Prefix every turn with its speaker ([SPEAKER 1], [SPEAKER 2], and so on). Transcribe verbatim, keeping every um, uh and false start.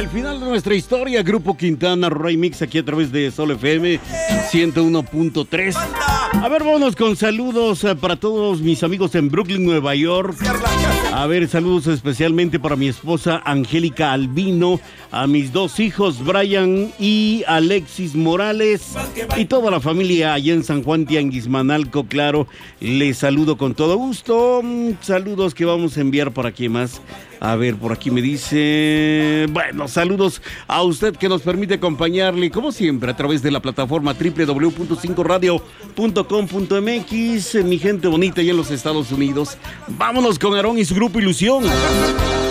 [SPEAKER 1] al final de nuestra historia. Grupo Quintana, Remix, aquí a través de Sol F M ciento uno punto tres. A ver, vámonos con saludos para todos mis amigos en Brooklyn, Nueva York. A ver, saludos especialmente para mi esposa Angélica Albino, a mis dos hijos Brian y Alexis Morales y toda la familia allá en San Juan Tianguismanalco, claro. Les saludo con todo gusto. Saludos que vamos a enviar por aquí más. A ver, por aquí me dice... Bueno, saludos a usted que nos permite acompañarle, como siempre, a través de la plataforma doble u doble u doble u punto cinco radio punto com punto m x. Mi gente bonita allá en los Estados Unidos. Vámonos con Aarón y su grupo Ilusión.